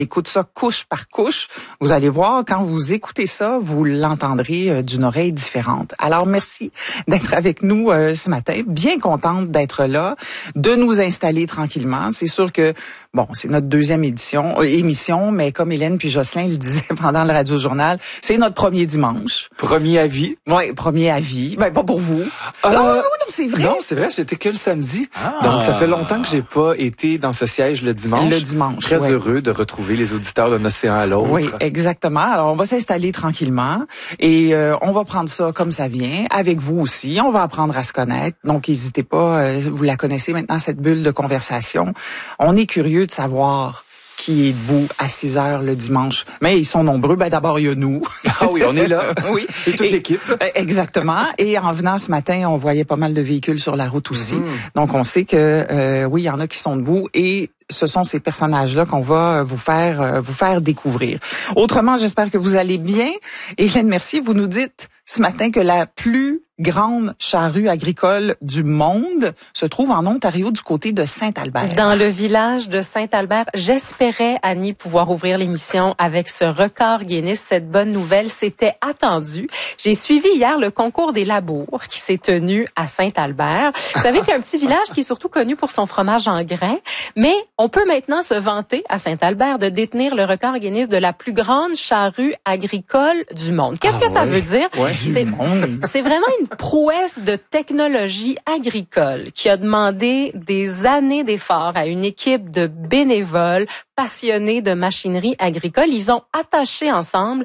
Écoute ça couche par couche. Vous allez voir, quand vous écoutez ça, vous l'entendrez d'une oreille différente. Alors, merci d'être avec nous ce matin. Bien contente d'être là, de nous installer tranquillement. C'est sûr que, bon, c'est notre deuxième émission, mais comme Hélène puis Jocelyn le disaient pendant le Radio-Journal, c'est notre premier dimanche. Premier avis. Oui, premier avis. Ben, pas pour vous. Non, c'est vrai. Non, c'est vrai, j'étais que le samedi. Donc, ça fait longtemps que j'ai pas été dans ce siège le dimanche. Le dimanche, Très heureux de retrouver les auditeurs d'un océan à l'autre. Oui, exactement. Alors, on va s'installer tranquillement et on va prendre ça comme ça vient, avec vous aussi. On va apprendre à se connaître. Donc, n'hésitez pas, vous la connaissez maintenant, cette bulle de conversation. On est curieux de savoir qui est debout à 6 heures le dimanche. Mais ils sont nombreux. Ben, d'abord, il y a nous. Ah oui, on est là. Oui. Et toute l'équipe. Exactement. Et en venant ce matin, on voyait pas mal de véhicules sur la route aussi. Donc, on sait que, oui, il y en a qui sont debout et ce sont ces personnages-là qu'on va vous faire découvrir. Autrement, j'espère que vous allez bien. Hélène Mercier, vous nous dites ce matin que la plus grande charrue agricole du monde se trouve en Ontario du côté de Saint-Albert. Dans le village de Saint-Albert. J'espérais, Annie, pouvoir ouvrir l'émission avec ce record Guinness. Cette bonne nouvelle, c'était attendu. J'ai suivi hier le concours des labours qui s'est tenu à Saint-Albert. Vous savez, c'est un petit village qui est surtout connu pour son fromage en grains, mais on peut maintenant se vanter à Saint-Albert de détenir le record Guinness de la plus grande charrue agricole du monde. Qu'est-ce que ça veut dire? Ouais, c'est vraiment une prouesse de technologie agricole qui a demandé des années d'efforts à une équipe de bénévoles passionnés de machinerie agricole. Ils ont attaché ensemble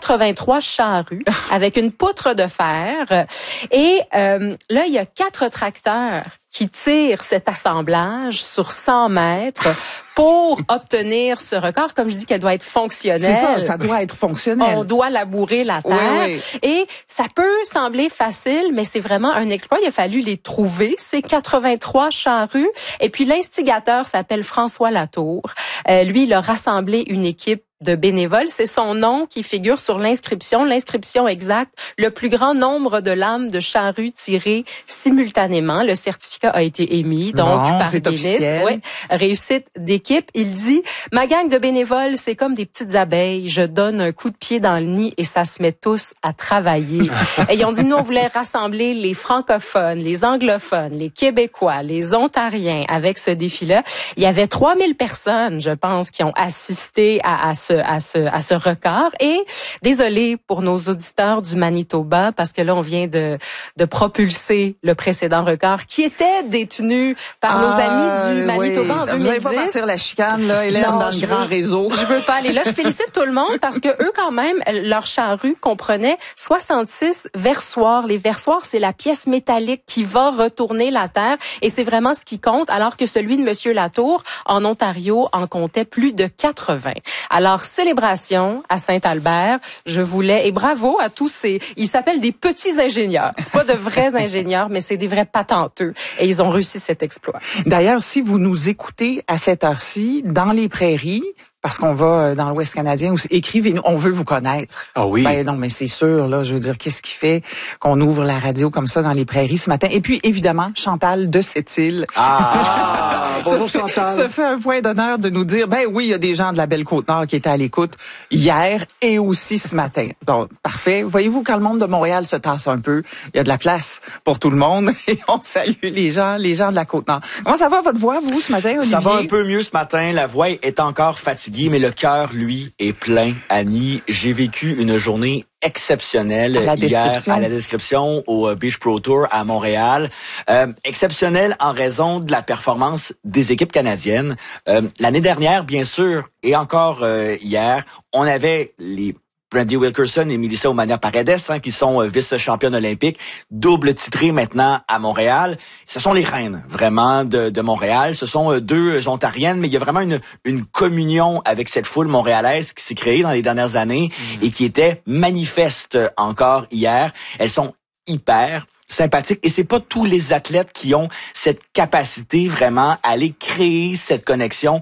83 charrues avec une poutre de fer et là, il y a 4 tracteurs qui tirent cet assemblage sur 100 mètres pour obtenir ce record. Comme je dis, qu'elle doit être fonctionnelle. C'est ça doit être fonctionnel. On doit labourer la terre. Oui. Et ça peut sembler facile, mais c'est vraiment un exploit. Il a fallu les trouver, ces 83 charrues. Et puis l'instigateur s'appelle François Latour. Lui, il a rassemblé une équipe de bénévoles. C'est son nom qui figure sur l'inscription exacte, le plus grand nombre de lames de charrues tirées simultanément. Le certificat a été émis, donc par Guinness. Ouais, réussite d'équipe. Il dit, ma gang de bénévoles, c'est comme des petites abeilles. Je donne un coup de pied dans le nid et ça se met tous à travailler. Et ils ont dit, nous, on voulait rassembler les francophones, les anglophones, les Québécois, les Ontariens avec ce défi-là. Il y avait 3000 personnes, je pense, qui ont assisté à ce record. Et désolé pour nos auditeurs du Manitoba, parce que là, on vient de propulser le précédent record qui était détenu par nos amis du Manitoba en 2010. Vous n'allez pas partir la chicane, là, Hélène, dans le grand réseau. Je veux pas aller là. Je félicite tout le monde parce que eux, quand même, leur charrue comprenait 66 versoirs. Les versoirs, c'est la pièce métallique qui va retourner la terre et c'est vraiment ce qui compte, alors que celui de Monsieur Latour, en Ontario, en comptait plus de 80. Alors, célébration à Saint-Albert. Je voulais, et bravo à tous ils s'appellent des petits ingénieurs. C'est pas de vrais ingénieurs, mais c'est des vrais patenteux. Et ils ont réussi cet exploit. D'ailleurs, si vous nous écoutez à cette heure-ci, dans les prairies, parce qu'on va dans l'Ouest canadien, écrivez-nous, on veut vous connaître. Ah oui. Ben non, mais c'est sûr, là, je veux dire, qu'est-ce qui fait qu'on ouvre la radio comme ça dans les prairies ce matin? Et puis, évidemment, Chantal de Sept-Îles. Ah, bonjour Chantal. Ça fait un point d'honneur de nous dire, ben oui, il y a des gens de la Belle-Côte-Nord qui étaient à l'écoute hier et aussi ce matin. Donc, parfait. Voyez-vous, quand le monde de Montréal se tasse un peu, il y a de la place pour tout le monde et on salue les gens de la Côte-Nord. Comment ça va votre voix, vous, ce matin, Olivier? Ça va un peu mieux ce matin. La voix est encore fatiguée, mais le cœur, lui, est plein, Annie. J'ai vécu une journée exceptionnelle hier à la description au Beach Pro Tour à Montréal. Exceptionnelle en raison de la performance des équipes canadiennes. L'année dernière, bien sûr, et encore hier, on avait les Brandy Wilkerson et Melissa Oumania-Paredes, qui sont vice-championnes olympiques, double titrées maintenant à Montréal. Ce sont les reines, vraiment, de Montréal. Ce sont 2 Ontariennes, mais il y a vraiment une communion avec cette foule montréalaise qui s'est créée dans les dernières années et qui était manifeste encore hier. Elles sont hyper sympathique. Et c'est pas tous les athlètes qui ont cette capacité vraiment à aller créer cette connexion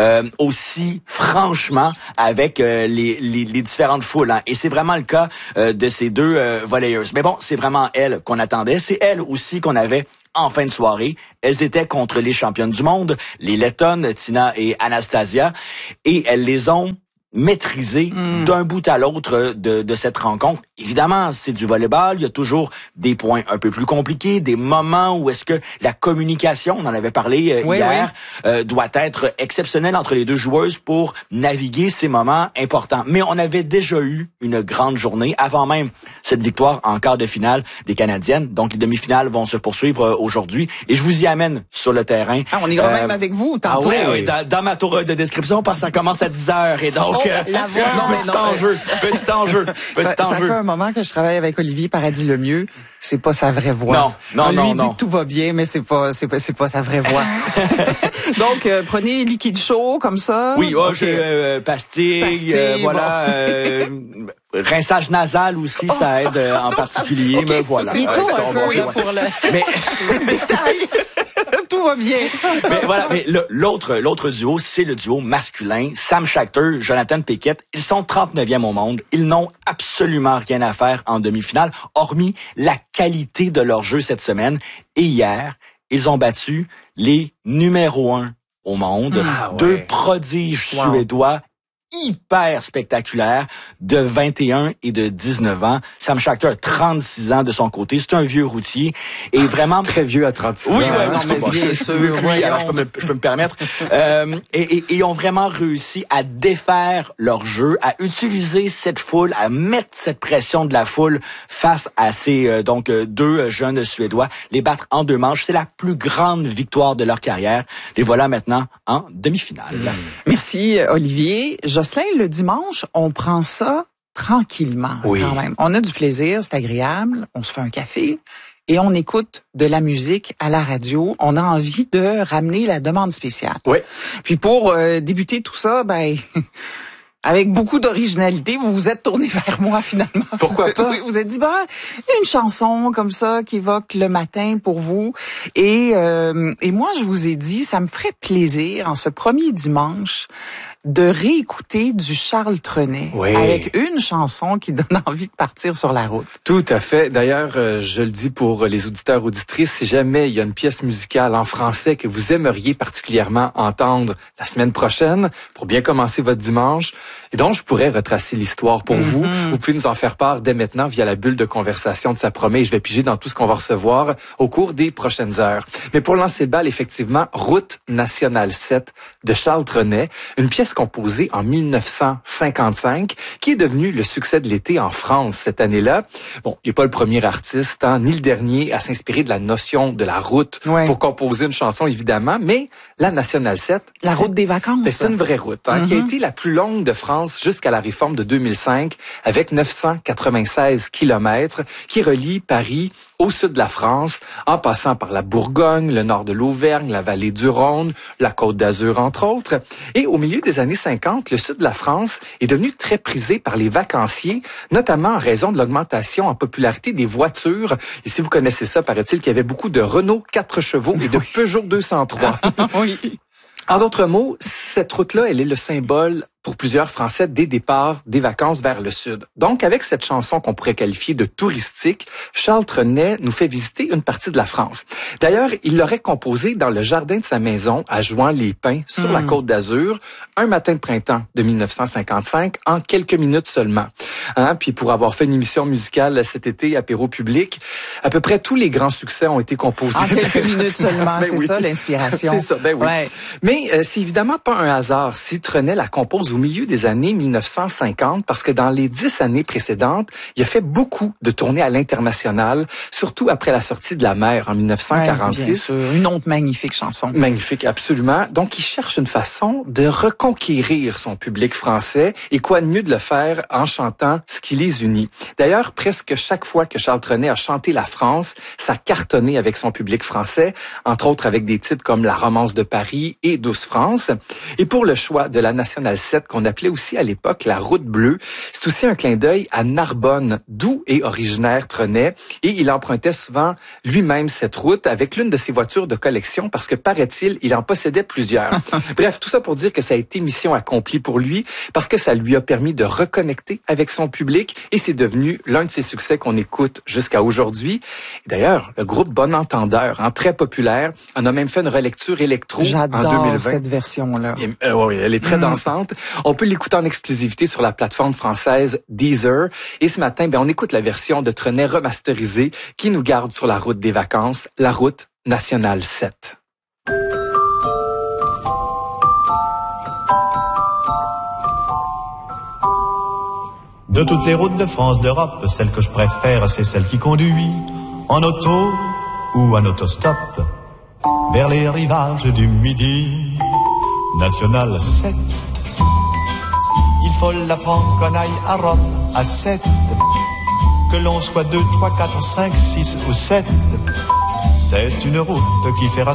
aussi franchement avec les différentes foules. Hein. Et c'est vraiment le cas de ces 2 volleyeuses. Mais bon, c'est vraiment elles qu'on attendait. C'est elles aussi qu'on avait en fin de soirée. Elles étaient contre les championnes du monde, les Lettonnes, Tina et Anastasia, et elles les ont maîtrisé d'un bout à l'autre de cette rencontre. Évidemment, c'est du volleyball, il y a toujours des points un peu plus compliqués, des moments où est-ce que la communication, on en avait parlé hier, doit être exceptionnelle entre les deux joueuses pour naviguer ces moments importants. Mais on avait déjà eu une grande journée avant même cette victoire en quart de finale des Canadiennes. Donc, les demi-finales vont se poursuivre aujourd'hui et je vous y amène sur le terrain. Ah, on ira même avec vous tantôt. Oui, dans ma tour de description parce que ça commence à 10h et donc... la voix. Petit enjeu. Ça fait un moment que je travaille avec Olivier Paradis-Lemieux. C'est pas sa vraie voix. Non. Dit que tout va bien, mais c'est pas sa vraie voix. Donc, prenez liquide chaud, comme ça. Oui, j'ai pastilles, voilà. Rinçage nasal aussi, ça aide en particulier, mais voilà. C'est tout un peu pour le... Mais... c'est le détail. Tout va bien. Mais voilà, mais l'autre duo, c'est le duo masculin. Sam Schachter, Jonathan Pickett. Ils sont 39e au monde. Ils n'ont absolument rien à faire en demi-finale, hormis la qualité de leur jeu cette semaine. Et hier, ils ont battu les numéros 1 au monde. Deux prodiges suédois hyper spectaculaire de 21 et de 19 ans. Sam Schachter a 36 ans de son côté. C'est un vieux routier et vraiment... Très vieux à 36 ans. Oui, bien sûr. Alors je peux me permettre. Et ils ont vraiment réussi à défaire leur jeu, à utiliser cette foule, à mettre cette pression de la foule face à ces deux jeunes Suédois, les battre en 2 manches. C'est la plus grande victoire de leur carrière. Les voilà maintenant en demi-finale. Merci, Olivier. Jocelyn, le dimanche, on prend ça tranquillement quand même. On a du plaisir, c'est agréable, on se fait un café et on écoute de la musique à la radio. On a envie de ramener la demande spéciale. Oui. Puis pour débuter tout ça, avec beaucoup d'originalité, vous vous êtes tourné vers moi finalement. Pourquoi pas? Oui, vous êtes dit, une chanson comme ça qui évoque le matin pour vous. Et moi, je vous ai dit, ça me ferait plaisir en ce premier dimanche de réécouter du Charles Trenet avec une chanson qui donne envie de partir sur la route. Tout à fait. D'ailleurs, je le dis pour les auditeurs auditrices, si jamais il y a une pièce musicale en français que vous aimeriez particulièrement entendre la semaine prochaine pour bien commencer votre dimanche et dont je pourrais retracer l'histoire pour vous, vous pouvez nous en faire part dès maintenant via la bulle de conversation de Ça promet. Je vais piger dans tout ce qu'on va recevoir au cours des prochaines heures. Mais pour lancer le bal, effectivement, Route nationale 7 de Charles Trenet, une pièce composée en 1955, qui est devenu le succès de l'été en France cette année-là. Bon, il n'est pas le premier artiste, ni le dernier à s'inspirer de la notion de la route pour composer une chanson, évidemment, mais la Nationale 7... La route des vacances. C'est une vraie route, qui a été la plus longue de France jusqu'à la réforme de 2005, avec 996 kilomètres, qui relie Paris au sud de la France, en passant par la Bourgogne, le nord de l'Auvergne, la vallée du Rhône, la Côte d'Azur, entre autres. Et au milieu des années 50, le sud de la France est devenu très prisé par les vacanciers, notamment en raison de l'augmentation en popularité des voitures. Et si vous connaissez ça, paraît-il qu'il y avait beaucoup de Renault 4 chevaux et de Peugeot 203. Oui. En d'autres mots, cette route-là, elle est le symbole pour plusieurs Français des départs des vacances vers le sud. Donc, avec cette chanson qu'on pourrait qualifier de touristique, Charles Trenet nous fait visiter une partie de la France. D'ailleurs, il l'aurait composée dans le jardin de sa maison à Jouan-les-Pins, sur la Côte d'Azur, un matin de printemps de 1955, en quelques minutes seulement. Puis pour avoir fait une émission musicale cet été, Apéro Public, à peu près tous les grands succès ont été composés. En quelques minutes seulement, c'est ça l'inspiration. C'est ça, Mais c'est évidemment pas un hasard si Trenet la compose au milieu des années 1950, parce que dans les 10 années précédentes, il a fait beaucoup de tournées à l'international, surtout après la sortie de La Mer en 1946. Bien sûr. Une autre magnifique chanson. Magnifique, absolument. Donc, il cherche une façon de reconquérir son public français, et quoi de mieux de le faire en chantant ce qui les unit. D'ailleurs, presque chaque fois que Charles Trenet a chanté la France, ça cartonnait avec son public français, entre autres avec des titres comme La Romance de Paris et Douce France. Et pour le choix de la Nationale 7 7 qu'on appelait aussi à l'époque la route bleue. C'est aussi un clin d'œil à Narbonne, d'où est originaire Trenet, et il empruntait souvent lui-même cette route avec l'une de ses voitures de collection parce que, paraît-il, il en possédait plusieurs. Bref, tout ça pour dire que ça a été mission accomplie pour lui parce que ça lui a permis de reconnecter avec son public et c'est devenu l'un de ses succès qu'on écoute jusqu'à aujourd'hui. D'ailleurs, le groupe Bon Entendeur, très populaire, en a même fait une relecture électro en 2020. J'adore cette version-là. Oui, elle est très dansante. On peut l'écouter en exclusivité sur la plateforme française Deezer. Et ce matin, on écoute la version de Trenet remasterisée qui nous garde sur la route des vacances, la route nationale 7. De toutes les routes de France, d'Europe, celle que je préfère, c'est celle qui conduit en auto ou en autostop vers les rivages du Midi. National 7. Il faut la prendre qu'on aille à Rome à 7. Que l'on soit 2, 3, 4, 5, 6 ou 7. C'est une route qui fait